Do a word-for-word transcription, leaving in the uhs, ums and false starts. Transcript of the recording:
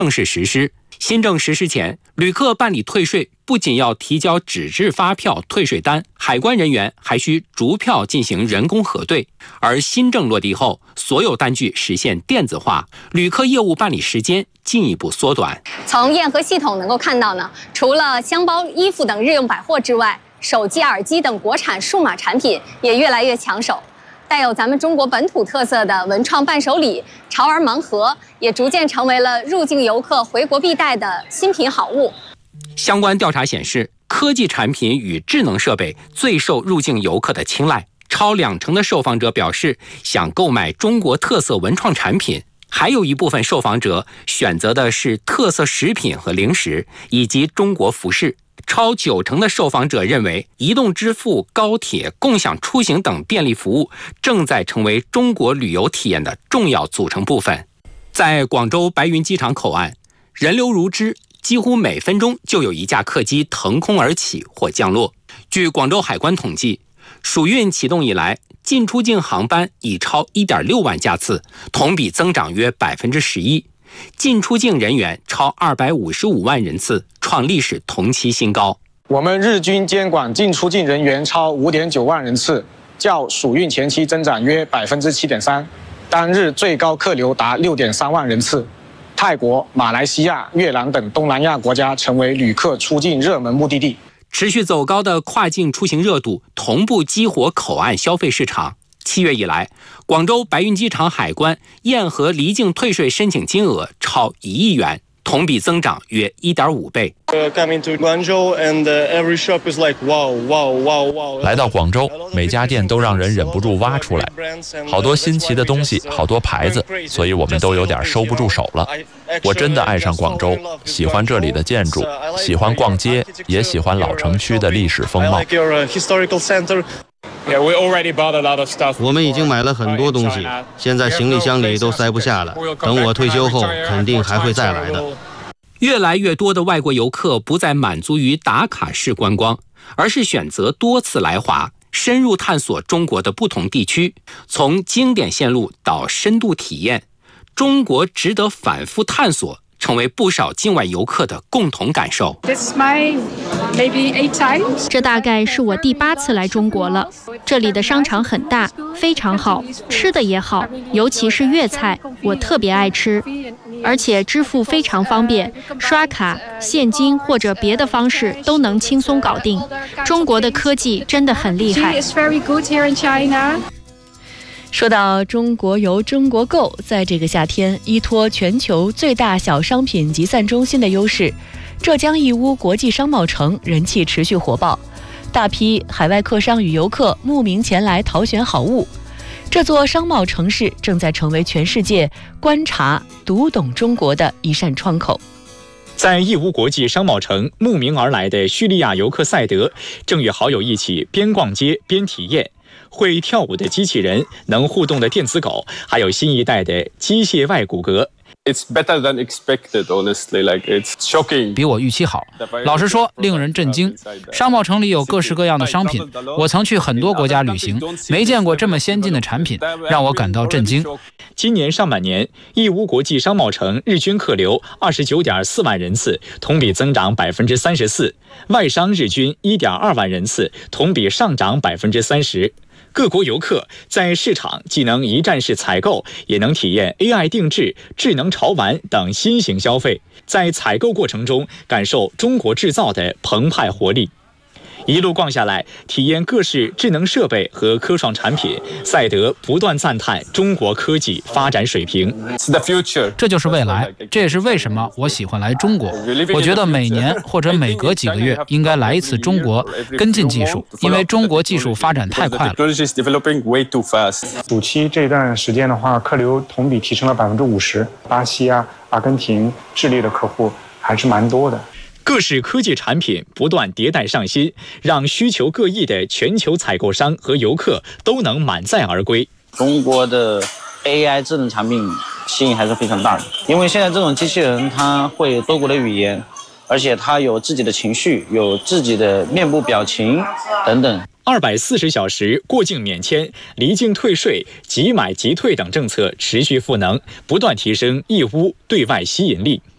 正式实施。新政实施前，旅客办理退税不仅要提交纸质发票、退税单，海关人员还需逐票进行人工核对。而新政落地后，所有单据实现电子化，旅客业务办理时间进一步缩短。 从验核系统能够看到呢，除了箱包、衣服等日用百货之外，手机、耳机等国产数码产品也越来越抢手。带有咱们中国本土特色的文创伴手礼、潮儿盲盒，也逐渐成为了入境游客回国必带的新品好物。 相关调查显示，科技产品与智能设备最受入境游客的青睐，超两成的受访者表示想购买中国特色文创产品，还有一部分受访者选择的是特色食品和零食，以及中国服饰。超九成的受访者认为，移动支付、高铁、共享出行等便利服务正在成为中国旅游体验的重要组成部分。在广州白云机场口岸，人流如织，几乎每分钟就有一架客机腾空而起或降落。据广州海关统计，暑运启动以来，进出境航班已超 一点六万架次，同比增长约 百分之十一。进出境人员超二百五十五万人次，创历史同期新高。 我们日均监管进出境人员超 五点九万人次，较暑运前期增长约 百分之七点三， 单日最高客流达 六点三万人次。泰国、马来西亚、越南等东南亚国家成为旅客出境热门目的地。 持续走高的跨境出行热度同步激活口岸消费市场。七月以来，广州白云机场海关验核离境退税申请金额超一亿元，同比增长约 一点五倍。 来到广州，每家店都让人忍不住挖出来，好多新奇的东西，好多牌子，所以我们都有点收不住手了。我真的爱上广州，喜欢这里的建筑，喜欢逛街，也喜欢老城区的历史风貌。 我们已经买了很多东西，现在行李箱里都塞不下了。等我退休后，肯定还会再来的。 越来越多的外国游客不再满足于打卡式观光，而是选择多次来华，深入探索中国的不同地区，从经典线路到深度体验，中国值得反复探索，成为不少境外游客的共同感受。 这大概是我第八次来中国了。这里的商场很大，非常好，吃的也好，尤其是粤菜，我特别爱吃。而且支付非常方便，刷卡、现金或者别的方式都能轻松搞定。中国的科技真的很厉害。 说到中国游、中国购，在这个夏天，依托全球最大小商品集散中心的优势，浙江义乌国际商贸城人气持续火爆，大批海外客商与游客慕名前来淘选好物。这座商贸城市正在成为全世界观察、读懂中国的一扇窗口。 在义乌国际商贸城，慕名而来的叙利亚游客赛德正与好友一起边逛街边体验。会跳舞的机器人，能互动的电子狗，还有新一代的机械外骨骼。 It's better than expected, honestly. Like it's shocking. 比我预期好，老实说，令人震惊。商贸城里有各式各样的商品，我曾去很多国家旅行，没见过这么先进的产品，让我感到震惊。 今年上半年，义乌国际商贸城日均客流二十九点四万人次，同比增长百分之三十四；外商日均一点二万人次，同比上涨百分之三十。各国游客在市场既能一站式采购，也能体验 A I 定制、智能潮玩等新型消费，在采购过程中感受中国制造的澎湃活力。一路逛下来，体验各式智能设备和科创产品，赛德不断赞叹中国科技发展水平。 这就是未来，这也是为什么我喜欢来中国。我觉得每年或者每隔几个月应该来一次中国，跟进技术，因为中国技术发展太快了。 暑期这段时间的话，客流同比提升了百分之五十，巴西啊、阿根廷、智利的客户还是蛮多的。 各式科技产品不断迭代上新，让需求各异的全球采购商和游客都能满载而归。 中国的 A I 智能产品吸引还是非常大的，因为现在这种机器人它会多国的语言，而且它有自己的情绪，有自己的面部表情等等。 二百四十小时过境免签、离境退税、即买即退等政策持续赋能，不断提升义乌对外吸引力。